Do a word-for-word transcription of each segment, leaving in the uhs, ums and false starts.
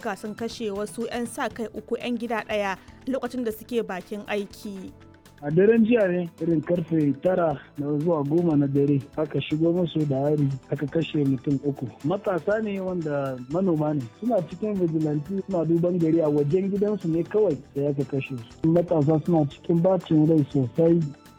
Amurka sun kashe wasu 'yan sa-kai uku 'yan gida ɗaya lokacin da suke bakin aiki. A daren jiya ne irin karfe tara na zuwa goma na dare aka shigo musu da hari aka kashe mutum uku. Matasa ne wanda manoma ne suna cikin vigilante suna duban gari a wajen gidansu ne kawai da aka kashe su. Matasa suna cikin bacin rai sosai.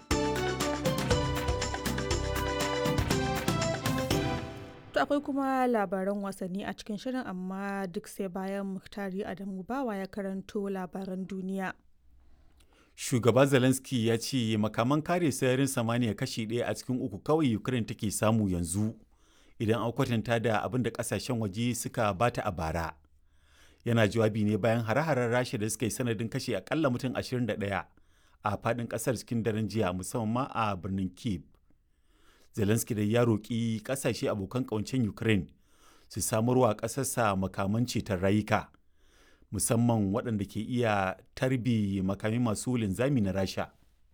To akwai kuma labaran wasanni a cikin shirin amma duk sai bayan Muktari Adamu Bawa ya karanto labaran duniya. Shugaba Zelensky ya ce makaman kare sararin samaniya kashi ɗaya a cikin uku kawai Ukraine take samu yanzu idan an kwatanta da abin da kasashen waje suka bata a bara. Yana jawabi ne bayan hare-haren Rasha da suka yi sanadin kashe akalla mutum ashirin da ɗaya a faɗin ƙasar cikin daren jiya musamman a birnin Kyiv. Zelensky da ya roƙi ƙasashe abokan ƙawancen Ukraine su samarwa ƙasarsa makaman ceton rayuka. Musamman waɗanda ke iya tarbi makami masu linzami na Rasha.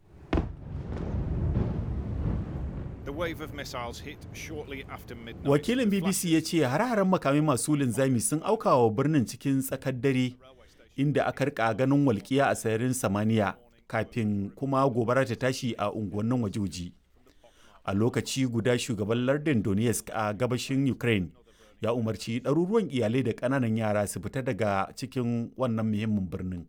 Wakilin B B C ya ce har-haren makami masu linzami sun auka wa birnin cikin tsakar dare inda aka rika ganin walƙiya a sararin samaniya kafin kuma gobara ta tashi a unguwannin wajoji. A lokaci guda shugaban lardin Donetsk a gabashin Ukraine ya umarci ɗaruruwan iyalai da ƙananan yara su fita daga cikin wannan muhimmin birnin.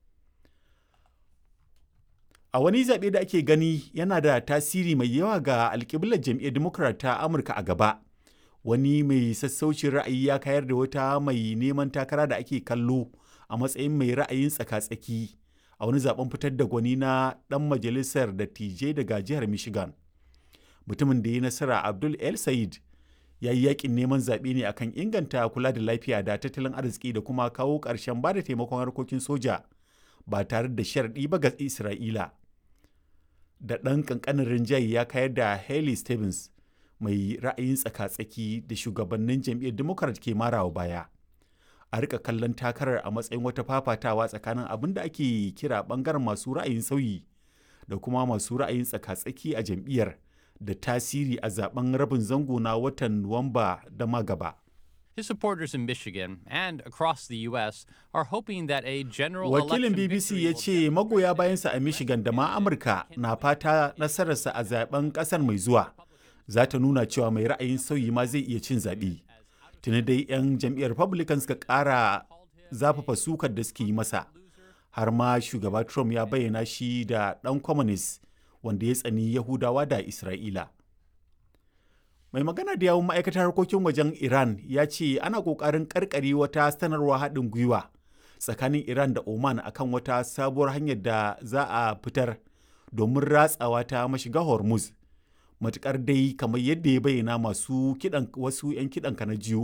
A wani zaɓe da ake gani yana da tasiri mai yawa ga alƙiblar jam'iyyar Democrat ta Amurka a gaba, wani mai sassaucin ra'ayi ya kayar da wata mai neman takara da ake kallo a matsayin mai ra'ayin tsaka-tsaki a wani zaben fitar da gwani na ɗan majalisar dattijai daga jihar Michigan. Mutumin da ya nasara Abdul El Sayed ya yi yakin neman zaɓe ne akan inganta kula da lafiya da tattalin arziki da kuma kawo ƙarshen ba da taimakon harkokin soja ba tare da sharaɗi ba ga Isra'ila. Da ɗan ƙanƙanin rinjaye ya kayar da Haley Stevens mai ra'ayin tsaka-tsaki da shugabannin jam'iyyar Democrat ke marawa baya. A rika kallon takarar a matsayin wata fafatawa tsakanin abin da ake kira ɓangaren masu ra'ayin sauyi da kuma masu ra'ayin tsaka-tsaki a jam'iyyar da tasiri a zaben rabin zango na watan Nuwamba da magaba. His supporters in Michigan and across the U S are hoping that a general Wakilin B B C ya ce magoya bayansa a Michigan da ma Amurka na fata nasararsa a zaben kasar mai zuwa za ta nuna cewa mai ra'ayin sauyi ma zai iya cin zaɓe. Tuni dai 'yan jam'iyyar Republican suka ƙara zafafa sukar da suke yi masa. Har ma shugaba Trump ya bayyana shi da ɗan communist wanda ya tsani Yahudawa da Isra'ila. Mai magana da yawun ma'aikatar harkokin wajen Iran ya ce ana ƙoƙarin ƙarƙare wata sanarwa haɗin gwiwa tsakanin Iran da Oman akan wata sabuwar hanyar da za a fitar domin ratsawa ta mashiga Hormuz. Matuƙar dai kamar yadda ya bayyana masu kiɗan wasu 'yan kiɗan na jiyo